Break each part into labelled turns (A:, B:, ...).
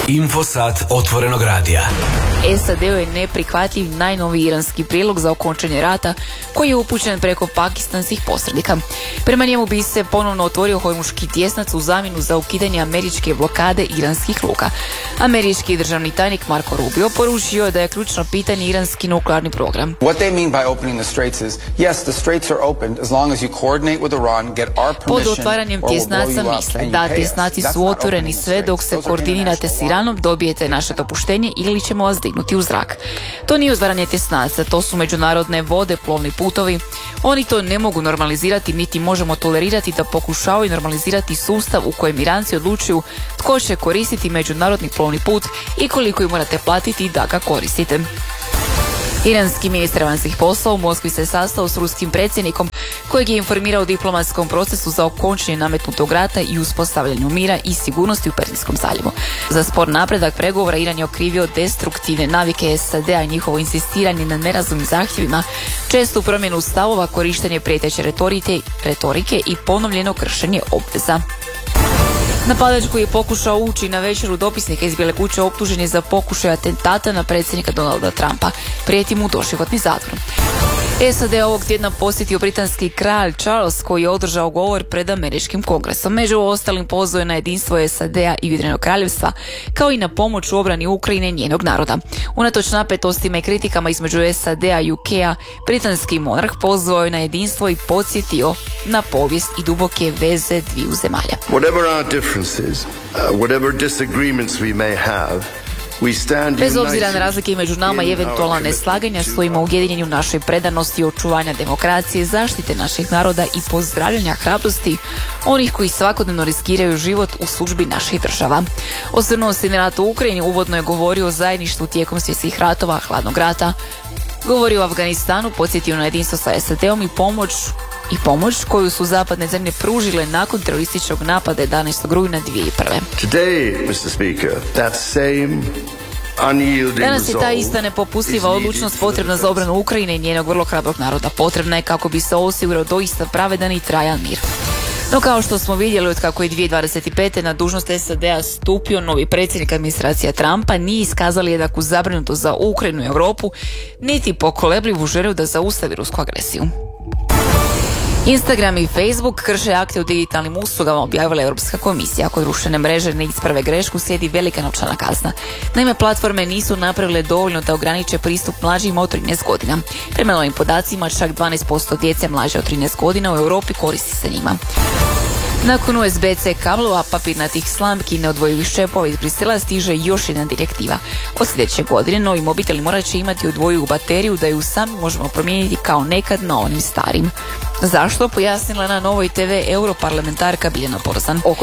A: Infosat otvorenog radija.
B: SAD-u je neprihvatljiv najnoviji iranski prijedlog za okončanje rata koji je upućen preko pakistanskih posrednika. Prema njemu bi se ponovno otvorio Hormuški tjesnac u zamjenu za ukidanje američke blokade iranskih luka. Američki državni tajnik Marco Rubio poručio je da je ključno pitanje iranski nuklearni program.
C: What they mean by opening the straits is, yes, the straits are opened as long as you coordinate with Iran, get our permission.
B: Pod otvaranjem tjesnaca misle da tjesnaci su otvoreni sve dok se koordinirate s Iranom, dobijete naše dopuštenje ili ćemo vas dignuti u zrak. To nije otvaranje tjesnaca, to su međunarodne vode, plovni putovi. Oni to ne mogu normalizirati, niti možemo tolerirati da pokušavaju normalizirati sustav u kojem Iranci odlučuju tko će koristiti međunarodni plovni put i koliko im morate platiti da ga koristite. Iranski ministar vanjskih poslova u Moskvi se sastao s ruskim predsjednikom kojeg je informirao o diplomatskom procesu za okončanje nametnutog rata i uspostavljanju mira i sigurnosti u Perzijskom zaljevu. Za spor napredak pregovora Iran je okrivio destruktivne navike SAD-a i njihovo insistiranje na nerazumnim zahtjevima, čestu promjenu stavova, korištenje prijeteće retorike i ponovljeno kršenje obveza. Napadač koji je pokušao ući na večeru dopisnika iz Bijele kuće optužen je za pokušaj atentata na predsjednika Donalda Trumpa. Prijeti mu doživotni zatvor. SAD ovog tjedna posjetio britanski kralj Charles koji je održao govor pred američkim kongresom. Među ostalim pozvao je na jedinstvo SAD-a i Ujedinjenog kraljevstva, kao i na pomoć u obrani Ukrajine i njenog naroda. Unatoč napetostima i kritikama između SAD-a i UK-a, britanski monarh pozvao je na jedinstvo i podsjetio na povijest i duboke veze dviju zemalja.
D: Whatever our differences, whatever disagreements we may have,
B: bez obzira na razlike među nama i eventualna neslaganja, stojimo ujedinjeni u našoj predanosti očuvanja demokracije, zaštite naših naroda i pozdravljanja hrabrosti onih koji svakodnevno riskiraju život u službi naših država. Osvrnuo se na rat u Ukrajini, uvodno je govorio o zajedništvu tijekom svjetskih ratova, hladnog rata, govorio o Afganistanu, podsjetio na jedinstvo sa SAD-om i pomoć koju su zapadne zemlje pružile nakon terorističkog napada 11. rujna 2001.
D: Today, Mr. Speaker, that same
B: danas je ta ista nepopustljiva odlučnost potrebna za obranu Ukrajine i njenog vrlo hrabrog naroda. Potrebna je kako bi se osigurao doista pravedan i trajan mir. No kao što smo vidjeli od kako je 2025. na dužnost SAD-a stupio novi predsjednik administracije Trumpa, nije iskazali jednaku zabrinutost za Ukrajinu i Europu, niti pokolebljivu želju da zaustavi rusku agresiju. Instagram i Facebook krše akte u digitalnim uslugama, objavila je Europska komisija. Ako društvene mreže ne isprave grešku, slijedi velika novčana kazna. Naime, platforme nisu napravile dovoljno da ograniče pristup mlađima od 13 godina. Prema novim podacima, čak 12% djece mlađe od 13 godina u Europi koristi se njima. Nakon USB-C kablova, papirnatih slamki i neodvojivih čepova iz Brisela stiže još jedna direktiva. Od sljedeće godine novi mobiteli morat će imati odvojivu bateriju da ju sami možemo promijeniti kao nekad na onim starim. Zašto? Pojasnila na Novoj TV europarlamentarka Biljana Borzan.
E: Oko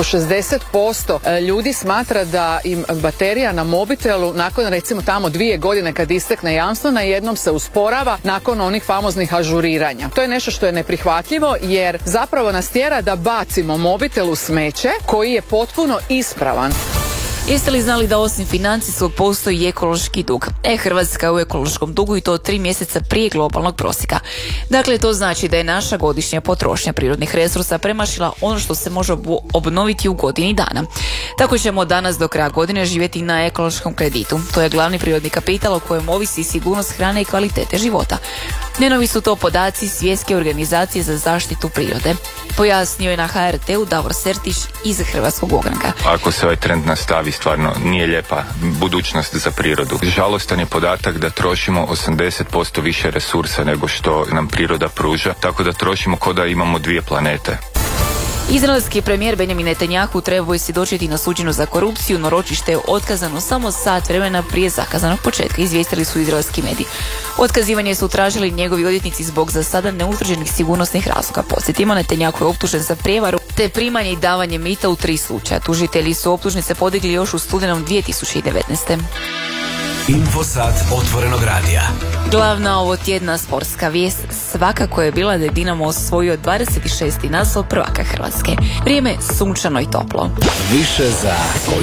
E: 60% ljudi smatra da im baterija na mobitelu nakon recimo tamo 2 godine kad istekne jamstvo najednom se usporava nakon onih famoznih ažuriranja. To je nešto što je neprihvatljivo jer zapravo nas tjera da bacimo mobitel u smeće koji je potpuno ispravan.
B: Jeste li znali da osim financijskog postoji i ekološki dug? Hrvatska je u ekološkom dugu i to 3 mjeseca prije globalnog prosjeka. Dakle, to znači da je naša godišnja potrošnja prirodnih resursa premašila ono što se može obnoviti u godini dana. Tako ćemo danas do kraja godine živjeti na ekološkom kreditu. To je glavni prirodni kapital o kojem ovisi sigurnost hrane i kvalitete života. Nenovi su to podaci Svjetske organizacije za zaštitu prirode. Pojasnio je na HRT-u Davor Sertić iz Hrvatskog ogranka.
F: Ako se ovaj trend nastavi, stvarno nije lijepa budućnost za prirodu. Žalostan je podatak da trošimo 80% više resursa nego što nam priroda pruža, tako da trošimo kao da imamo 2 planete.
B: Izraelski premijer Benjamin Netanjahu trebao je svjedočiti na suđenju za korupciju, no ročište je otkazano samo sat vremena prije zakazanog početka, izvijestili su izraelski mediji. Otkazivanje su tražili njegovi odvjetnici zbog za sada neutvrđenih sigurnosnih razloga. Podsjetimo, Netanjahu je optužen za prijevaru te primanje i davanje mita u 3 slučaja. Tužitelji su optužnice podigli još u studenom 2019.
A: Infosat otvorenog radija.
B: Glavna ovo tjedna sportska vijest svakako je bila da je Dinamo osvojio 26. naslov prvaka Hrvatske. Vrijeme sunčano i toplo.
A: Više za